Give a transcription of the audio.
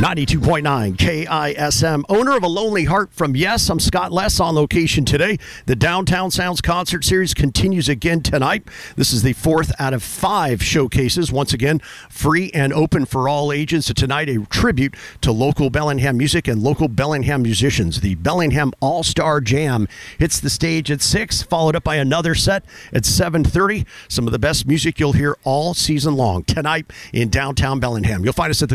92.9 KISM. Owner of A Lonely Heart from Yes, I'm Scott Less on location today. The Downtown Sounds Concert Series continues again tonight. This is the 4th out of 5 showcases. Once again, free and open for all ages. So tonight, a tribute to local Bellingham music and local Bellingham musicians. The Bellingham All-Star Jam hits the stage at 6, followed up by another set at 7:30. Some of the best music you'll hear all season long tonight in downtown Bellingham. You'll find us at the